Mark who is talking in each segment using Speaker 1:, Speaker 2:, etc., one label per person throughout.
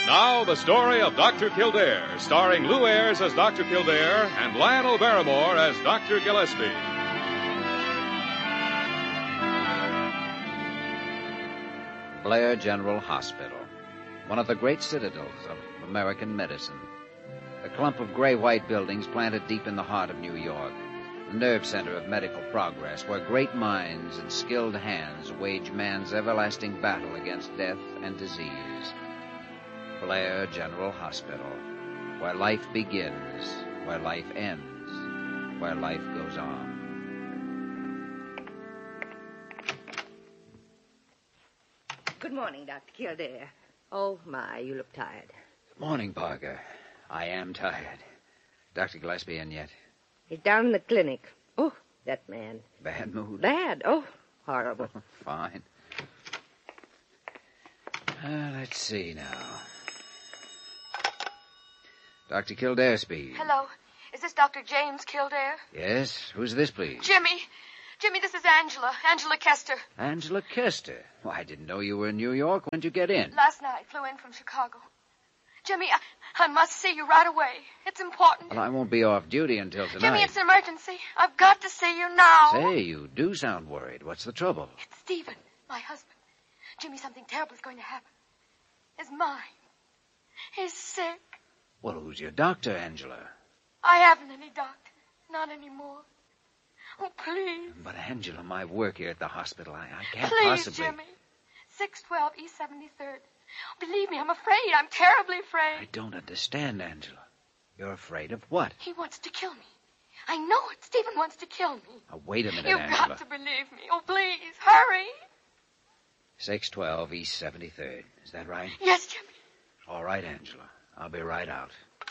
Speaker 1: Now, the story of Dr. Kildare, starring Lou Ayres as Dr. Kildare and Lionel Barrymore as Dr. Gillespie.
Speaker 2: Blair General Hospital, one of the great citadels of American medicine. A clump of gray-white buildings planted deep in the heart of New York, the nerve center of medical progress, where great minds and skilled hands wage man's everlasting battle against death and disease. Blair General Hospital, where life begins, where life ends, where life goes on.
Speaker 3: Good morning, Dr. Kildare. Oh, my, you look tired.
Speaker 2: Good morning, Parker. I am tired. Dr. Gillespie in yet?
Speaker 3: He's down in the clinic. Oh, that man.
Speaker 2: Bad mood?
Speaker 3: Bad? Oh, horrible.
Speaker 2: Fine. Let's see now. Dr. Kildare speaks.
Speaker 4: Hello. Is this Dr. James Kildare?
Speaker 2: Yes? Who's this, please?
Speaker 4: Jimmy, this is Angela. Angela Kester.
Speaker 2: Angela Kester. Well, I didn't know you were in New York. When did you get in?
Speaker 4: Last night, flew in from Chicago. Jimmy, I must see you right away. It's important.
Speaker 2: Well, I won't be off duty until tonight.
Speaker 4: Jimmy, it's an emergency. I've got to see you now.
Speaker 2: Say, you do sound worried. What's the trouble?
Speaker 4: It's Stephen, my husband. Jimmy, something terrible is going to happen. His mind. He's sick.
Speaker 2: Well, who's your doctor, Angela?
Speaker 4: I haven't any doctor. Not anymore. Oh, please.
Speaker 2: But, Angela, my work here at the hospital, I can't
Speaker 4: please,
Speaker 2: possibly...
Speaker 4: Jimmy. 612 East 73rd. Believe me, I'm afraid. I'm terribly afraid.
Speaker 2: I don't understand, Angela. You're afraid of what?
Speaker 4: He wants to kill me. I know it. Stephen wants to kill me.
Speaker 2: Now, wait a minute,
Speaker 4: You've
Speaker 2: Angela.
Speaker 4: got to believe me. Oh, please, hurry.
Speaker 2: 612 East 73rd. Is that right?
Speaker 4: Yes, Jimmy.
Speaker 2: All right, Angela. I'll be right out.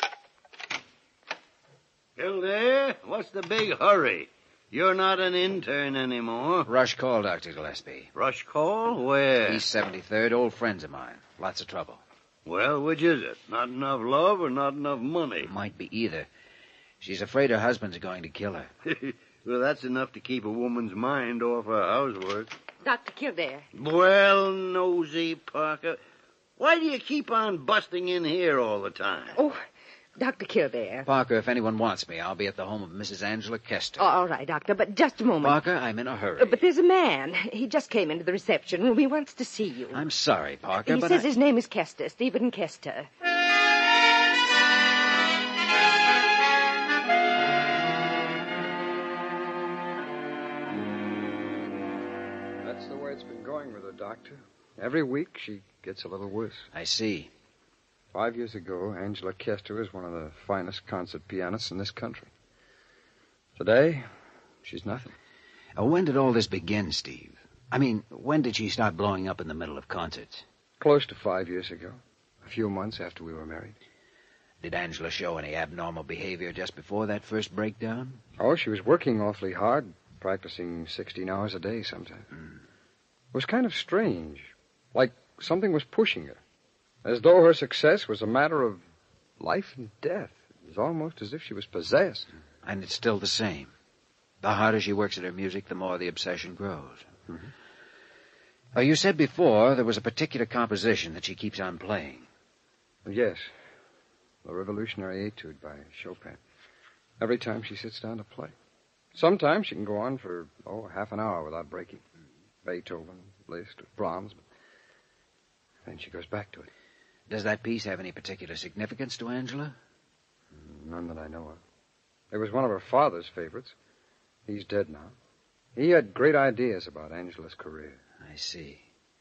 Speaker 5: Kildare, what's the big hurry? You're not an intern anymore.
Speaker 2: Rush call, Dr. Gillespie.
Speaker 5: Rush call? Where?
Speaker 2: East 73rd, old friends of mine. Lots of trouble.
Speaker 5: Well, which is it? Not enough love or not enough money?
Speaker 2: Might be either. She's afraid her husband's going to kill her.
Speaker 5: Well, that's enough to keep a woman's mind off her housework.
Speaker 3: Dr. Kildare.
Speaker 5: Well, nosy Parker, why do you keep on busting in here all the time?
Speaker 3: Oh, Dr. Kildare.
Speaker 2: Parker, if anyone wants me, I'll be at the home of Mrs. Angela Kester.
Speaker 3: Oh, all right, Doctor, but just a moment.
Speaker 2: Parker, I'm in a hurry.
Speaker 3: But there's a man. He just came into the reception room. He wants to see you.
Speaker 2: I'm sorry, Parker,
Speaker 3: He
Speaker 2: but
Speaker 3: says his name is Kester, Stephen Kester.
Speaker 6: That's the way it's been going with her, Doctor. Every week she gets a little worse.
Speaker 2: I see.
Speaker 6: 5 years ago, Angela Kester was one of the finest concert pianists in this country. Today, she's nothing.
Speaker 2: When did all this begin, Steve? I mean, when did she start blowing up in the middle of concerts?
Speaker 6: Close to 5 years ago. A few months after we were married.
Speaker 2: Did Angela show any abnormal behavior just before that first breakdown?
Speaker 6: Oh, she was working awfully hard, practicing 16 hours a day sometimes. It was kind of strange. Like something was pushing her. As though her success was a matter of life and death. It was almost as if she was possessed.
Speaker 2: And it's still the same. The harder she works at her music, the more the obsession grows. Mm-hmm. You said before there was a particular composition that she keeps on playing.
Speaker 6: Yes. The Revolutionary Etude by Chopin. Every time she sits down to play. Sometimes she can go on for, half an hour without breaking. Beethoven, Liszt, or Brahms. But then she goes back to it.
Speaker 2: Does that piece have any particular significance to Angela?
Speaker 6: None that I know of. It was one of her father's favorites. He's dead now. He had great ideas about Angela's career.
Speaker 2: I see.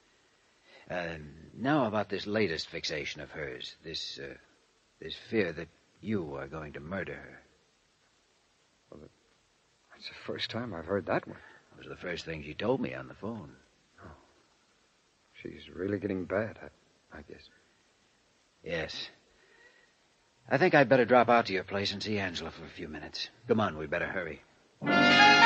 Speaker 2: Now about this latest fixation of hers, this fear that you are going to murder her.
Speaker 6: Well, that's the first time I've heard that one.
Speaker 2: It was the first thing she told me on the phone.
Speaker 6: Oh. She's really getting bad, I guess.
Speaker 2: Yes. I think I'd better drop out to your place and see Angela for a few minutes. Come on, we'd better hurry.